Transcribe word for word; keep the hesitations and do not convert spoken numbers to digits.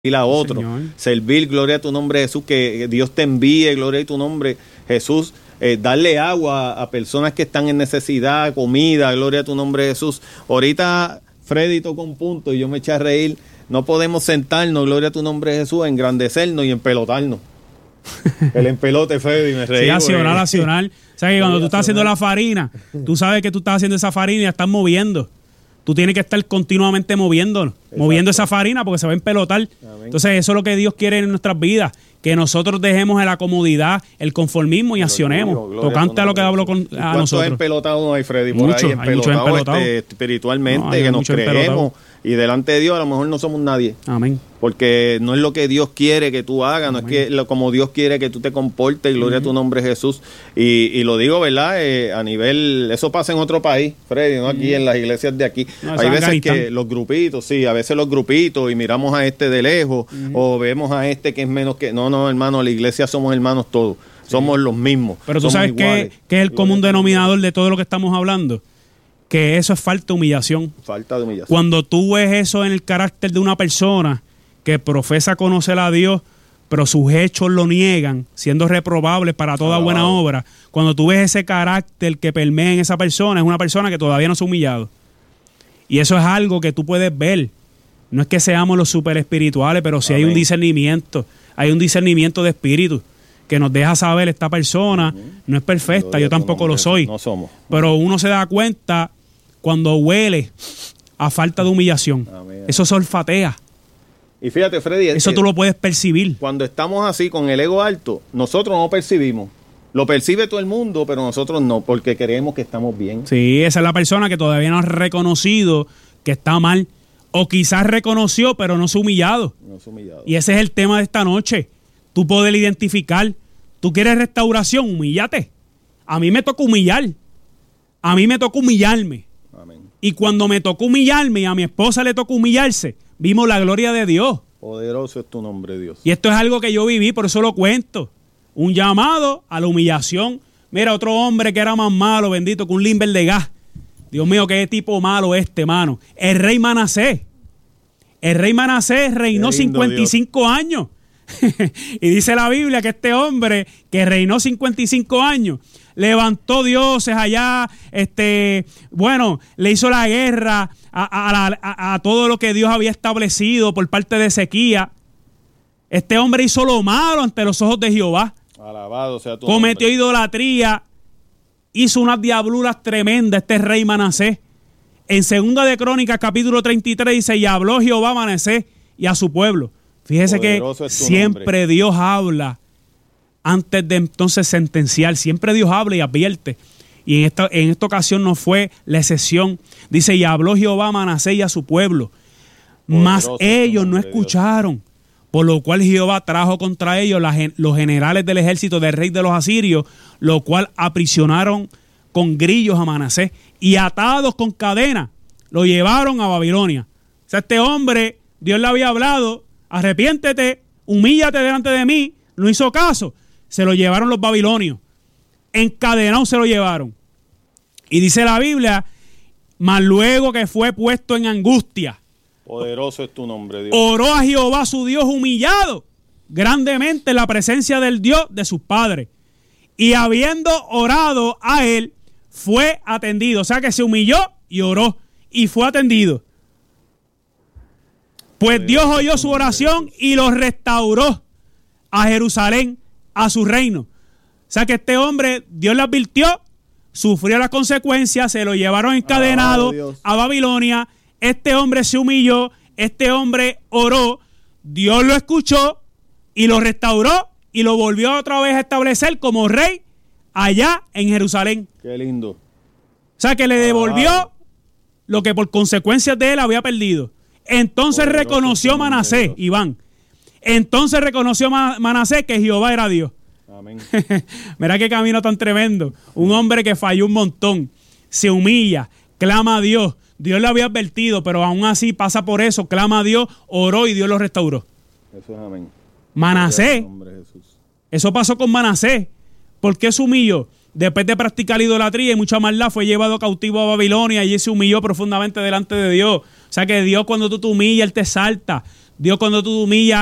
a otro, Señor. Servir, gloria a tu nombre Jesús, que Dios te envíe, gloria a tu nombre Jesús, eh, darle agua a personas que están en necesidad, comida, gloria a tu nombre Jesús. Ahorita Freddy tocó un punto y yo me eché a reír, no podemos sentarnos, gloria a tu nombre Jesús, engrandecernos y empelotarnos. El empelote, Freddy, me reí. Sí, accionar, accionar. O sea que cuando tú estás haciendo la farina, tú sabes que tú estás haciendo esa farina y la estás moviendo. Tú tienes que estar continuamente moviéndolo, Exacto. moviendo esa farina porque se va a empelotar. Amén. Entonces eso es lo que Dios quiere en nuestras vidas, que nosotros dejemos la comodidad, el conformismo y accionemos. Gloria, Tocante a lo que hablo con a nosotros. Empelotado no hay, Freddy? Por mucho, ahí, hay mucho empelotado. Este, espiritualmente, no, que nos creemos y delante de Dios a lo mejor no somos nadie. Amén. Porque no es lo que Dios quiere que tú hagas, Amén. No es que lo, como Dios quiere que tú te comportes, gloria Amén. A tu nombre Jesús. Y, y lo digo, ¿verdad? Eh, a nivel, eso pasa en otro país, Freddy, ¿no? Aquí Amén. En las iglesias de aquí. No, hay veces Afganistán. Que los grupitos, sí, a veces los grupitos y miramos a este de lejos Amén. O vemos a este que es menos que... No, no, hermano, la iglesia somos hermanos todos, sí. Somos los mismos. Pero tú sabes que, que es el común denominador de todo lo que estamos hablando, que eso es falta de humillación. Falta de humillación. Cuando tú ves eso en el carácter de una persona que profesa conocer a Dios, pero sus hechos lo niegan, siendo reprobables para toda ah, buena wow. obra, cuando tú ves ese carácter que permea en esa persona, es una persona que todavía no se ha humillado. Y eso es algo que tú puedes ver. No es que seamos los super espirituales, pero sí Amén. Hay un discernimiento, hay un discernimiento de espíritu que nos deja saber esta persona Amén. No es perfecta, yo tampoco lo soy. No somos. Pero uno se da cuenta cuando huele a falta de humillación. Amén. Eso se olfatea. Y fíjate, Freddy, eso tú lo puedes percibir. Cuando estamos así con el ego alto, nosotros no percibimos. Lo percibe todo el mundo, pero nosotros no, porque creemos que estamos bien. Sí, esa es la persona que todavía no ha reconocido que está mal. O quizás reconoció, pero no se ha humillado. No se ha humillado. Y ese es el tema de esta noche. Tú poder identificar. Tú quieres restauración, humíllate. A mí me toca humillar. A mí me toca humillarme. Amén. Y cuando me tocó humillarme y a mi esposa le tocó humillarse, vimos la gloria de Dios. Poderoso es tu nombre, Dios. Y esto es algo que yo viví, por eso lo cuento. Un llamado a la humillación. Mira, otro hombre que era más malo, bendito, que un limber de gas. Dios mío, qué tipo malo este, mano. El rey Manasés. El rey Manasés reinó cincuenta y cinco Dios. Años. Y dice la Biblia que este hombre que reinó cincuenta y cinco años, levantó dioses allá, este, bueno, le hizo la guerra a, a, a, a todo lo que Dios había establecido por parte de Ezequías. Este hombre hizo lo malo ante los ojos de Jehová. Alabado sea tu Cometió nombre. Idolatría, hizo unas diabluras tremendas este rey Manasés. En Segunda de Crónicas, capítulo treinta y tres, dice, y habló Jehová a Manasés y a su pueblo. Fíjese Poderoso que siempre nombre. Dios habla antes de entonces sentenciar. Siempre Dios habla y advierte. Y en esta, en esta ocasión no fue la excepción. Dice, y habló Jehová a Manasés y a su pueblo. Poderoso mas ellos no escucharon. Dios. Por lo cual Jehová trajo contra ellos la, los generales del ejército del rey de los asirios, lo cual aprisionaron con grillos a Manasés y atados con cadenas, lo llevaron a Babilonia. O sea, este hombre, Dios le había hablado, arrepiéntete, humíllate delante de mí, no hizo caso, se lo llevaron los babilonios, encadenado se lo llevaron. Y dice la Biblia, mas luego que fue puesto en angustia, poderoso es tu nombre, Dios. Oró a Jehová su Dios humillado grandemente en la presencia del Dios de sus padres. Y habiendo orado a él, fue atendido. O sea que se humilló y oró y fue atendido. Pues poderoso Dios oyó su oración y lo restauró a Jerusalén, a su reino. O sea que este hombre, Dios le advirtió, sufrió las consecuencias, se lo llevaron encadenado a Babilonia. Este hombre se humilló, este hombre oró, Dios lo escuchó y lo restauró y lo volvió otra vez a establecer como rey allá en Jerusalén. Qué lindo. O sea que le devolvió ah. lo que por consecuencias de él había perdido. Entonces Poderoso reconoció Manasés, Iván. Entonces reconoció Manasés que Jehová era Dios. Amén. Mira qué camino tan tremendo. Un hombre que falló un montón, se humilla, clama a Dios. Dios le había advertido, pero aún así pasa por eso, clama a Dios, oró y Dios lo restauró. Eso es amén. Manasés, eso pasó con Manasés. ¿Por qué se humilló? Después de practicar la idolatría y mucha maldad, fue llevado cautivo a Babilonia y se humilló profundamente delante de Dios. O sea que Dios, cuando tú te humillas, Él te salta. Dios, cuando tú humillas